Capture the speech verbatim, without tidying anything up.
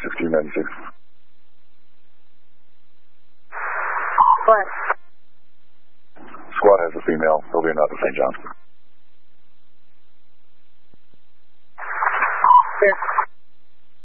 sixteen ninety-six. What? Squad has a female. They'll be not to Saint John's. Sure.